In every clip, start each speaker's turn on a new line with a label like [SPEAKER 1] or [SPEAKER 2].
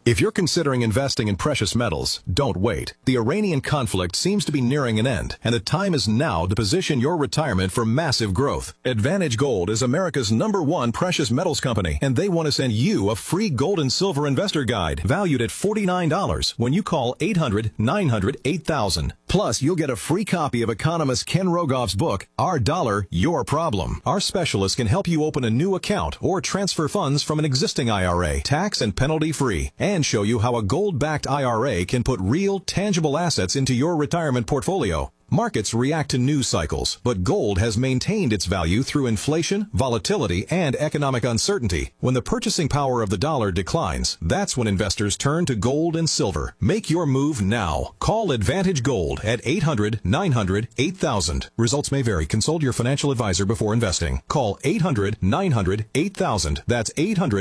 [SPEAKER 1] If you're considering investing in precious metals, don't wait. The Iranian conflict seems to be nearing an end, and the time is now to position your retirement for massive growth. Advantage Gold is America's #1 precious metals company, and they want to send you a free gold and silver investor guide valued at $49 when you call 800-900-8000. Plus, you'll get a free copy of economist Ken Rogoff's book, Our Dollar, Your Problem. Our specialists can help you open a new account or transfer funds from an existing IRA, tax and penalty free, and show you how a gold-backed IRA can put real, tangible assets into your retirement portfolio. Markets react to news cycles, but gold has maintained its value through inflation, volatility, and economic uncertainty. When the purchasing power of the dollar declines, that's when investors turn to gold and silver. Make your move now. Call Advantage Gold at 800-900-8000. Results may vary. Consult your financial advisor before investing. Call 800-900-8000. That's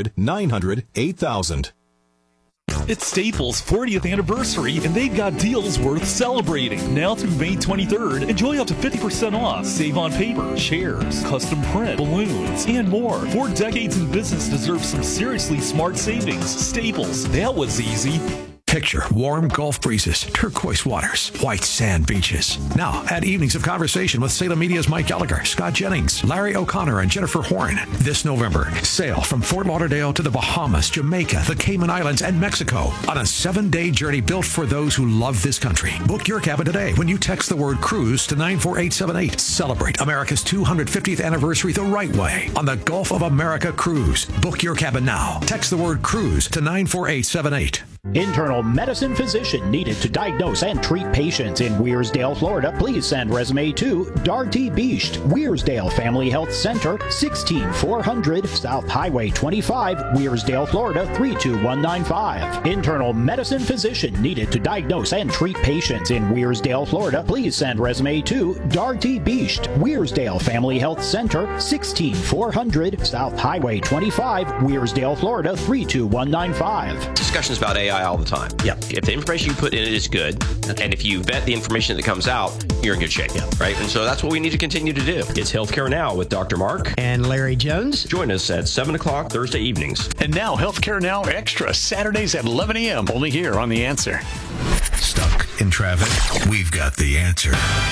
[SPEAKER 1] 800-900-8000.
[SPEAKER 2] It's Staples' 40th anniversary, and they've got deals worth celebrating. Now through May 23rd, enjoy up to 50% off. Save on paper, chairs, custom print, balloons, and more. 4 decades in business deserve some seriously smart savings. Staples, that was easy.
[SPEAKER 3] Picture warm Gulf breezes, turquoise waters, white sand beaches. Now, add evenings of conversation with Salem Media's Mike Gallagher, Scott Jennings, Larry O'Connor, and Jennifer Horn. This November, sail from Fort Lauderdale to the Bahamas, Jamaica, the Cayman Islands, and Mexico on a 7-day journey built for those who love this country. Book your cabin today when you text the word cruise to 94878. Celebrate America's 250th anniversary the right way on the Gulf of America Cruise. Book your cabin now. Text the word cruise to 94878.
[SPEAKER 4] Internal medicine physician needed to diagnose and treat patients in Wearsdale, Florida. Please send resume to Darty Beast, Wearsdale Family Health Center, 16400 South Highway 25, Wearsdale, Florida 32195. Internal medicine physician needed to diagnose and treat patients in Wearsdale, Florida. Please send resume to Darty Beast, Wearsdale Family Health Center, 16400 South Highway 25, Wearsdale, Florida 32195.
[SPEAKER 5] Discussions about AI all the time.
[SPEAKER 4] Yep.
[SPEAKER 5] If the information you put in it is good, and if you vet the information that comes out, you're in good shape.
[SPEAKER 4] Yep.
[SPEAKER 5] Right? And so that's what we need to continue to do. It's Healthcare Now with Dr. Mark
[SPEAKER 6] and Larry Jones.
[SPEAKER 5] Join us at 7 o'clock Thursday evenings.
[SPEAKER 2] And now Healthcare Now Extra, Saturdays at 11 a.m. only here on The Answer.
[SPEAKER 3] Stuck in traffic? We've got the answer.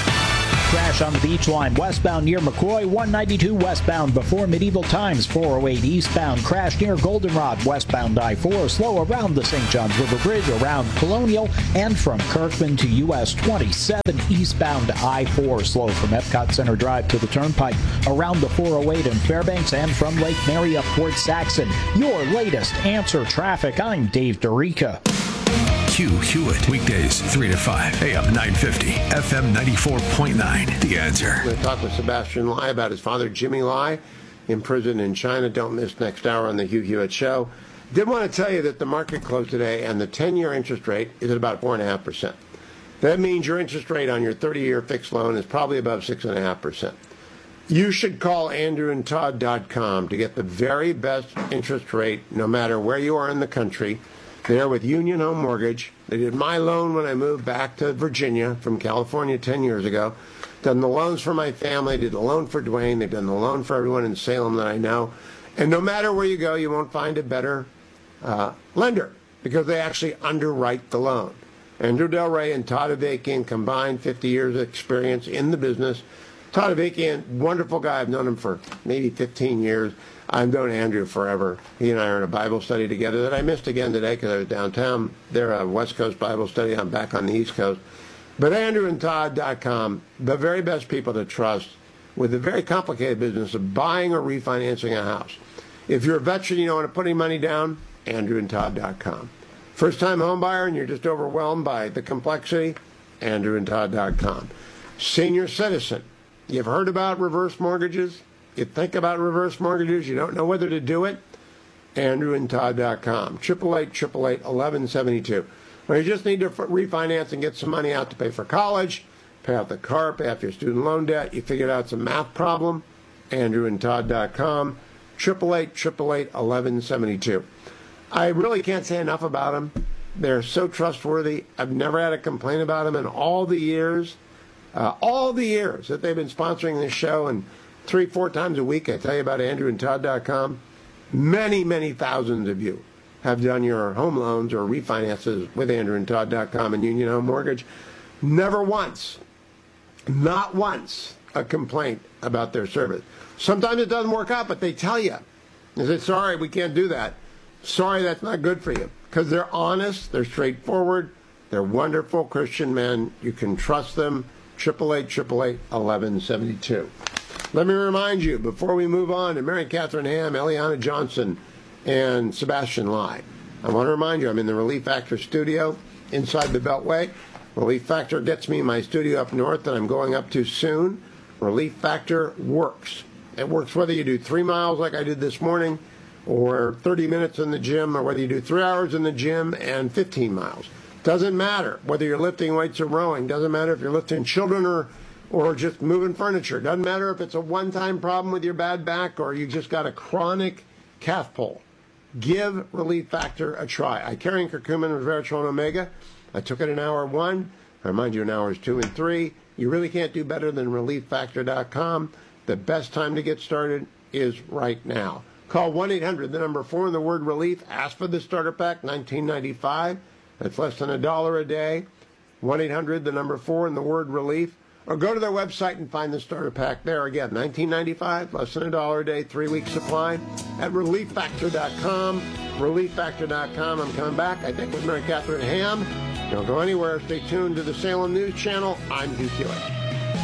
[SPEAKER 4] Crash on the Beach Line westbound near McCoy, 192 westbound before Medieval Times, 408 eastbound. Crash near Goldenrod westbound I-4, slow around the St. Johns River Bridge, around Colonial, and from Kirkman to US 27 eastbound I-4, slow from Epcot Center Drive to the Turnpike, around the 408 in Fairbanks, and from Lake Mary up towards Saxon. Your latest Answer Traffic. I'm Dave DeRica.
[SPEAKER 3] Hugh Hewitt, weekdays 3 to 5, AM 950, FM 94.9. The Answer.
[SPEAKER 7] I'm going to talk with Sebastian Lai about his father, Jimmy Lai, in prison in China. Don't miss next hour on the Hugh Hewitt Show. Did want to tell you that the market closed today, and the 10-year interest rate is at about 4.5%. That means your interest rate on your 30-year fixed loan is probably above 6.5%. You should call AndrewandTodd.com to get the very best interest rate, no matter where you are in the country. There with Union Home Mortgage. They did my loan when I moved back to Virginia from California 10 years ago. Done the loans for my family, did the loan for Dwayne. They've done the loan for everyone in Salem that I know. And no matter where you go, you won't find a better lender because they actually underwrite the loan. Andrew Del Rey and Todd Avakian combined 50 years of experience in the business. Todd Avakian, wonderful guy. I've known him for maybe 15 years. I've known Andrew forever. He and I are in a Bible study together that I missed again today because I was downtown. They're a West Coast Bible study. I'm back on the East Coast. But AndrewandTodd.com, the very best people to trust with the very complicated business of buying or refinancing a house. If you're a veteran, you don't want to put any money down, AndrewandTodd.com. First-time home buyer and you're just overwhelmed by the complexity, AndrewandTodd.com. Senior citizen, you've heard about reverse mortgages? You think about reverse mortgages, you don't know whether to do it, AndrewandTodd.com, 888-888-1172. Or you just need to refinance and get some money out to pay for college, pay off the car, pay off your student loan debt. You figured out some math problem, AndrewandTodd.com, 888-888-1172. I really can't say enough about them. They're so trustworthy. I've never had a complaint about them in all the years that they've been sponsoring this show, and 3-4 times a week I tell you about AndrewandTodd.com. Many, many thousands of you have done your home loans or refinances with AndrewandTodd.com and Union Home Mortgage. Never once, not once, a complaint about their service. Sometimes it doesn't work out, but they tell you. They say, sorry, we can't do that. Sorry, that's not good for you. Because they're honest, they're straightforward, they're wonderful Christian men. You can trust them. 888-888-1172. Let me remind you, before we move on to Mary Catherine Ham, Eliana Johnson, and Sebastian Lai, I want to remind you, I'm in the Relief Factor studio inside the Beltway. Relief Factor gets me my studio up north that I'm going up to soon. Relief Factor works. It works whether you do 3 miles like I did this morning, or 30 minutes in the gym, or whether you do 3 hours in the gym and 15 miles. Doesn't matter whether you're lifting weights or rowing. Doesn't matter if you're lifting children or just moving furniture. Doesn't matter if it's a one-time problem with your bad back or you just got a chronic calf pull. Give Relief Factor a try. I carry curcumin and resveratrol and omega. I took it in hour 1. I remind you in hours 2 and 3. You really can't do better than ReliefFactor.com. The best time to get started is right now. Call 1-800, the number 4, and the word relief. Ask for the starter pack, $19.95. That's less than $1 a day. 1-800, the number 4, and the word relief. Or go to their website and find the starter pack there. Again, $19.95, less than $1 a day, 3-week supply at ReliefFactor.com. ReliefFactor.com. I'm coming back, I think, with Mary Catherine Ham. Don't go anywhere. Stay tuned to the Salem News Channel. I'm Hugh Hewitt.